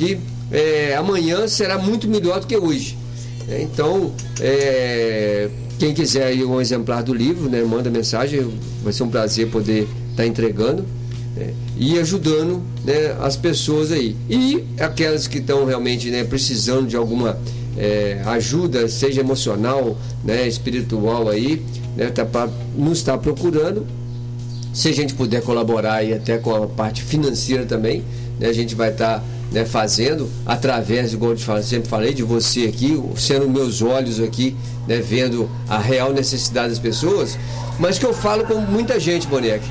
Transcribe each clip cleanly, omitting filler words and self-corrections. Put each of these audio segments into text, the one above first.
que amanhã será muito melhor do que hoje. Então, quem quiser aí um exemplar do livro, né, manda mensagem, vai ser um prazer poder estar entregando, né, e ajudando, né, as pessoas aí. E aquelas que estão realmente, né, precisando de alguma ajuda, seja emocional, né, espiritual aí, né, nos está procurando. Se a gente puder colaborar aí até com a parte financeira também, né, a gente vai estar, né, fazendo através, igual eu sempre falei, de você aqui, sendo meus olhos aqui, né, vendo a real necessidade das pessoas, mas que eu falo com muita gente, Boneco.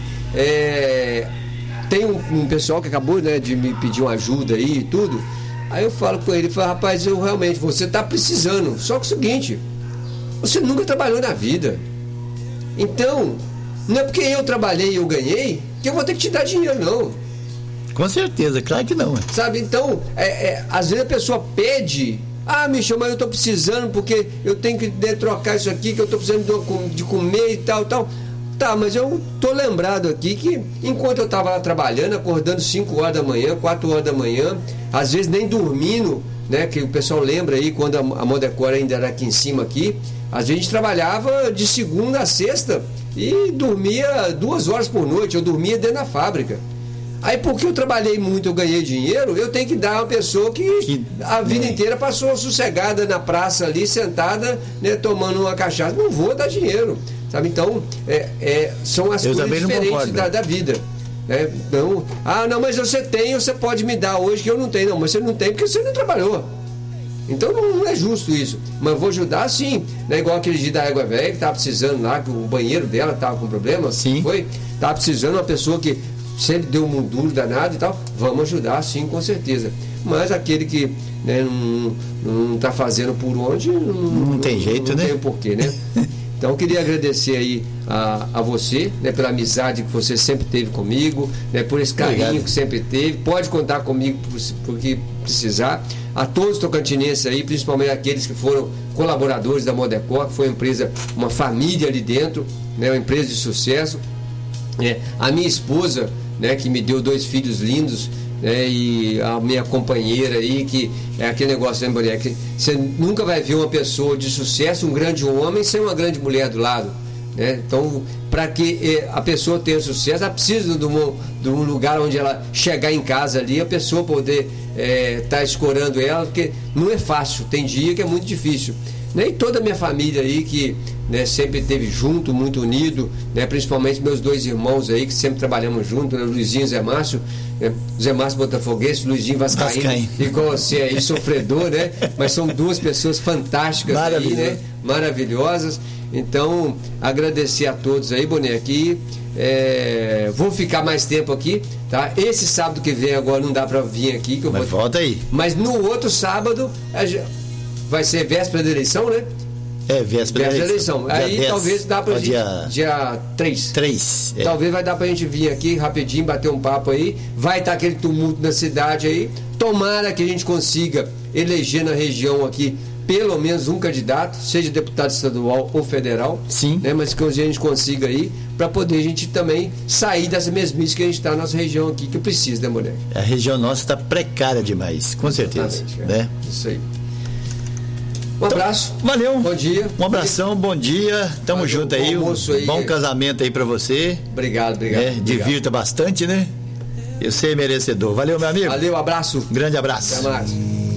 Tem um pessoal que acabou, né, de me pedir uma ajuda aí e tudo. Aí eu falo com ele, rapaz, você está precisando, só que é o seguinte, você nunca trabalhou na vida, então não é porque eu trabalhei e eu ganhei que eu vou ter que te dar dinheiro, não. Com certeza, claro que não. Sabe, então, às vezes a pessoa pede, Michel, mas eu estou precisando porque eu tenho que trocar isso aqui, que eu estou precisando de comer e tal. Tá, mas eu tô lembrado aqui que enquanto eu estava lá trabalhando, acordando 5 horas da manhã, 4 horas da manhã, às vezes nem dormindo, né, que o pessoal lembra aí, quando a Modecor ainda era aqui em cima aqui, às vezes a gente trabalhava de segunda a sexta e dormia 2 horas por noite, eu dormia dentro da fábrica. Aí porque eu trabalhei muito, eu ganhei dinheiro, eu tenho que dar uma pessoa que a vida inteira passou sossegada na praça ali, sentada, né, tomando uma cachaça. Não vou dar dinheiro, sabe? Então, são as coisas diferentes da vida. Né? Então, não, mas você pode me dar hoje que eu não tenho. Não, mas você não tem porque você não trabalhou. Então não é justo isso. Mas eu vou ajudar sim. Né? Igual aquele dia da égua velha que estava precisando lá, que o banheiro dela estava com problema. Sim. Estava precisando de uma pessoa que sempre deu um duro danado e tal, vamos ajudar sim, com certeza. Mas aquele que, né, não está fazendo por onde, não tem jeito, né? Não tem o porquê, né? Então eu queria agradecer aí a você, né, pela amizade que você sempre teve comigo, né, por esse carinho Obrigado. que sempre teve. Pode contar comigo por que precisar. A todos os tocantinenses aí, principalmente aqueles que foram colaboradores da Modecor, que foi uma empresa, uma família ali dentro, né, uma empresa de sucesso. A minha esposa, né, que me deu 2 filhos lindos, né, e a minha companheira aí, que é aquele negócio, né, mulher, que você nunca vai ver uma pessoa de sucesso, um grande homem, sem uma grande mulher do lado, né? Então, para que a pessoa tenha sucesso, ela precisa de um lugar onde ela chegar em casa ali, a pessoa poder estar escorando ela, porque não é fácil, tem dia que é muito difícil, né? E toda a minha família aí que, né, sempre esteve junto, muito unido, né, principalmente meus 2 irmãos aí que sempre trabalhamos juntos, né, Luizinho e Zé Márcio, né, Zé Márcio Botafoguense, Luizinho Vascaíno, igual você aí, sofredor, né, mas são 2 pessoas fantásticas aí, né, maravilhosas. Então, agradecer a todos aí, Boneco, vou ficar mais tempo aqui, tá? Esse sábado que vem agora não dá para vir aqui, que eu mas volta aí. Mas no outro sábado vai ser véspera da eleição, né? Véspera da eleição. Aí 10, talvez dá pra gente. Dia 3. Talvez vai dar pra gente vir aqui rapidinho, bater um papo aí. Vai estar aquele tumulto na cidade aí. Tomara que a gente consiga eleger na região aqui pelo menos um candidato, seja deputado estadual ou federal. Sim. Né, mas que a gente consiga aí, para poder a gente também sair dessa mesmice que a gente está na nossa região aqui, que precisa, né, mulher? A região nossa está precária demais, com certeza. Né? Isso aí. Um abraço. Valeu. Bom dia. Um abração, bom dia. Tamo junto aí. Bom casamento aí pra você. Obrigado. Divirta bastante, né? Eu sei merecedor. Valeu, meu amigo. Valeu, abraço. Grande abraço. Até mais.